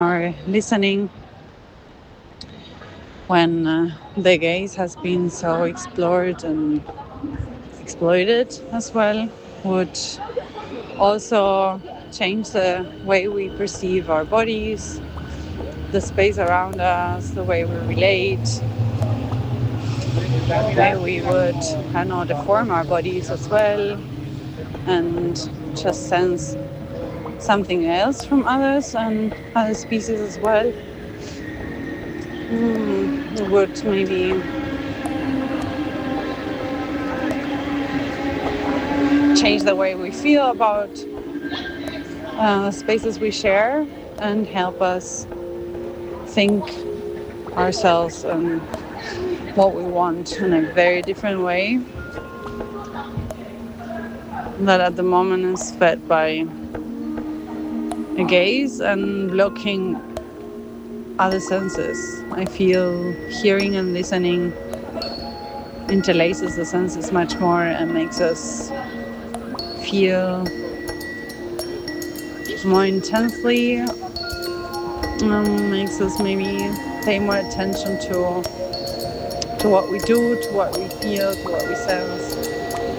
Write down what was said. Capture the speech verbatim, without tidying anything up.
Or listening when uh, the gaze has been so explored and exploited as well would also change the way we perceive our bodies, the space around us, the way we relate, the way we would, I don't know, deform our bodies as well, and just sense something else from others and other species as well. Mm, would maybe change the way we feel about uh, the spaces we share and help us think ourselves and what we want in a very different way that at the moment is fed by a gaze and blocking other senses. I feel hearing and listening interlaces the senses much more and makes us feel more intensely, um, makes us maybe pay more attention to to what we do, to what we feel, to what we sense.